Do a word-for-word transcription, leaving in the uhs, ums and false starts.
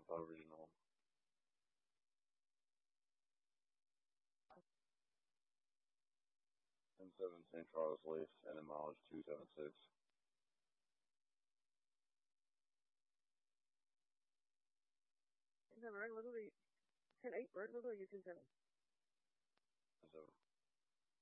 original. ten seven Saint Charles Leaf, and then mileage two seven six. Is that right? Literally ten eight, right? Literally you ten seven. ten seven.